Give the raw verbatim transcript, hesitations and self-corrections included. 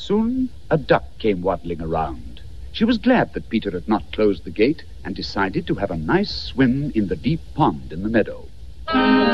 Soon a duck came waddling around. She was glad that Peter had not closed the gate and decided to have a nice swim in the deep pond in the meadow.